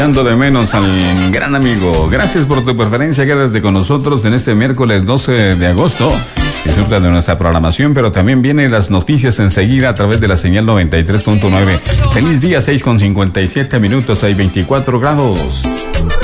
Dando de menos al gran amigo. Gracias por tu preferencia. Quédate con nosotros en este miércoles 12 de agosto. Disfruta de nuestra programación, pero también vienen las noticias enseguida a través de la señal 93.9. Feliz día, 6:57 minutos, hay 24 grados.